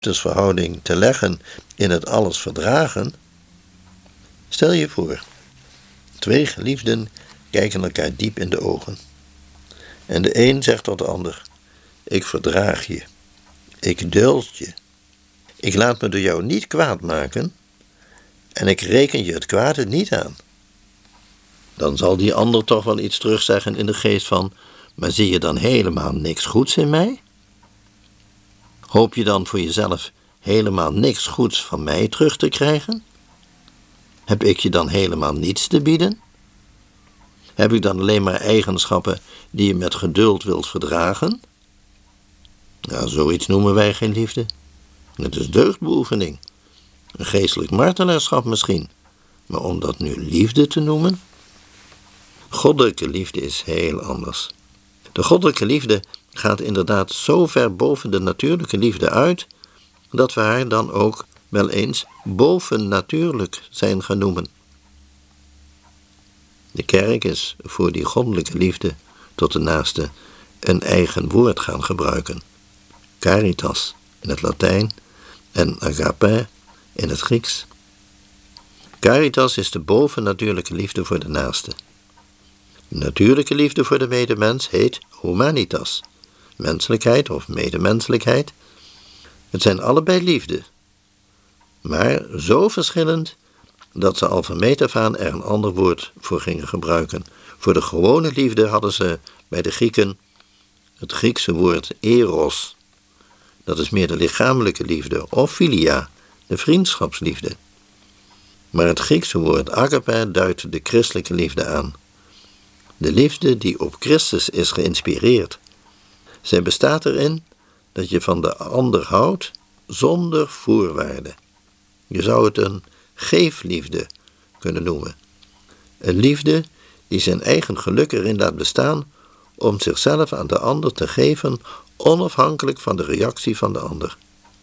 liefdesverhouding te leggen in het alles verdragen. Stel je voor, 2 geliefden kijken elkaar diep in de ogen. En de een zegt tot de ander: ik verdraag je, ik duld je, ik laat me door jou niet kwaad maken en ik reken je het kwade niet aan. Dan zal die ander toch wel iets terugzeggen in de geest van: maar zie je dan helemaal niks goeds in mij? Hoop je dan voor jezelf helemaal niks goeds van mij terug te krijgen? Heb ik je dan helemaal niets te bieden? Heb ik dan alleen maar eigenschappen die je met geduld wilt verdragen? Nou, zoiets noemen wij geen liefde. Het is deugdbeoefening. Een geestelijk martelaarschap misschien. Maar om dat nu liefde te noemen? Goddelijke liefde is heel anders. De goddelijke liefde gaat inderdaad zo ver boven de natuurlijke liefde uit, dat we haar dan ook wel eens bovennatuurlijk zijn gaan noemen. De kerk is voor die goddelijke liefde tot de naaste een eigen woord gaan gebruiken. Caritas in het Latijn en agape in het Grieks. Caritas is de bovennatuurlijke liefde voor de naaste. Natuurlijke liefde voor de medemens heet humanitas, menselijkheid of medemenselijkheid. Het zijn allebei liefde, maar zo verschillend dat ze al van meet af aan er een ander woord voor gingen gebruiken. Voor de gewone liefde hadden ze bij de Grieken het Griekse woord eros. Dat is meer de lichamelijke liefde, of philia, de vriendschapsliefde. Maar het Griekse woord agape duidt de christelijke liefde aan. De liefde die op Christus is geïnspireerd. Zij bestaat erin dat je van de ander houdt zonder voorwaarden. Je zou het een geefliefde kunnen noemen. Een liefde die zijn eigen geluk erin laat bestaan om zichzelf aan de ander te geven, onafhankelijk van de reactie van de ander.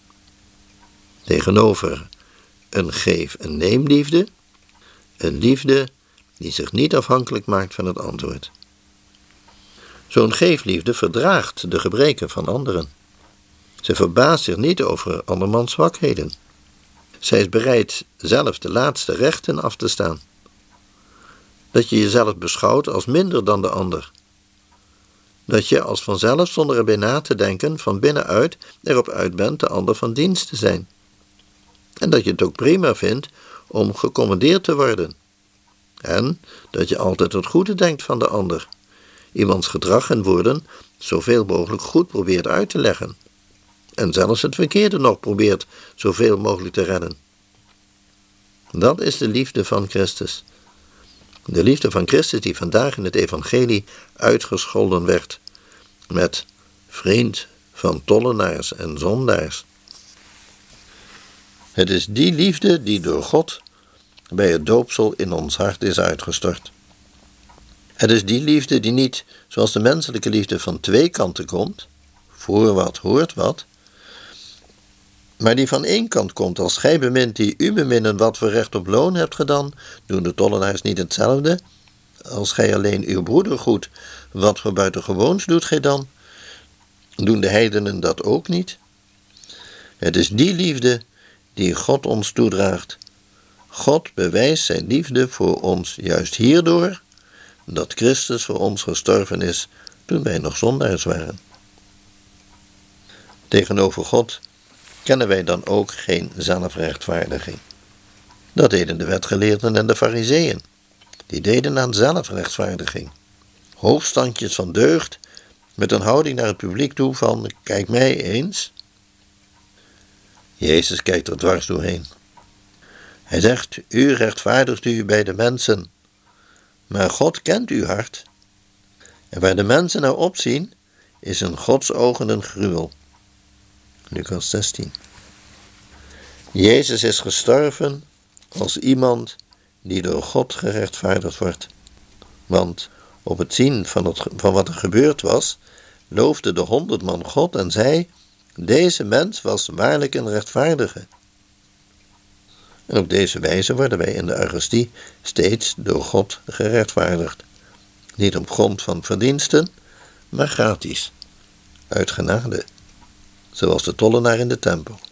Tegenover een geef- en neemliefde, een liefde die zich niet afhankelijk maakt van het antwoord. Zo'n geefliefde verdraagt de gebreken van anderen. Ze verbaast zich niet over andermans zwakheden. Zij is bereid zelf de laatste rechten af te staan. Dat je jezelf beschouwt als minder dan de ander. Dat je als vanzelf, zonder erbij na te denken, van binnenuit erop uit bent de ander van dienst te zijn. En dat je het ook prima vindt om gecommandeerd te worden. En dat je altijd het goede denkt van de ander. Iemands gedrag en woorden zoveel mogelijk goed probeert uit te leggen. En zelfs het verkeerde nog probeert zoveel mogelijk te redden. Dat is de liefde van Christus. De liefde van Christus die vandaag in het evangelie uitgescholden werd met vriend van tollenaars en zondaars. Het is die liefde die door God bij het doopsel in ons hart is uitgestort. Het is die liefde die niet, zoals de menselijke liefde, van 2 kanten komt, voor wat hoort wat, maar die van 1 kant komt. Als gij bemint die u beminnen, wat voor recht op loon hebt gedaan, doen de tollenaars niet hetzelfde? Als gij alleen uw broeder goed, wat voor buitengewoons doet gij dan? Doen de heidenen dat ook niet? Het is die liefde die God ons toedraagt. God bewijst zijn liefde voor ons juist hierdoor dat Christus voor ons gestorven is toen wij nog zondaars waren. Tegenover God kennen wij dan ook geen zelfrechtvaardiging. Dat deden de wetgeleerden en de farizeeën. Die deden aan zelfrechtvaardiging. Hoofdstandjes van deugd met een houding naar het publiek toe van: kijk mij eens. Jezus kijkt er dwars doorheen. Hij zegt: u rechtvaardigt u bij de mensen, maar God kent uw hart. En waar de mensen naar opzien, is in Gods ogen een gruwel. Lucas 16. Jezus is gestorven als iemand die door God gerechtvaardigd wordt. Want op het zien van wat er gebeurd was, loofde de 100 man God en zei: deze mens was waarlijk een rechtvaardige. En op deze wijze worden wij in de Eucharistie steeds door God gerechtvaardigd. Niet op grond van verdiensten, maar gratis, uit genade, zoals de tollenaar in de tempel.